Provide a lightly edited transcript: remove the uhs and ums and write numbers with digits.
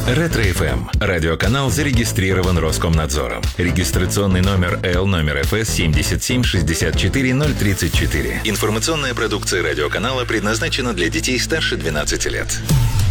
Ретро-ФМ. Радиоканал зарегистрирован Роскомнадзором. Регистрационный номер L-ФС 7764034. Информационная продукция радиоканала предназначена для детей старше 12 лет.